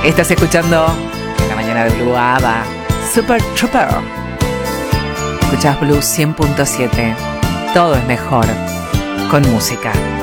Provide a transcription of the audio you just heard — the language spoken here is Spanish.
Estás escuchando La Mañana de Blue ABBA, Super Trooper. Escuchás Blue 100.7. Todo es mejor con música.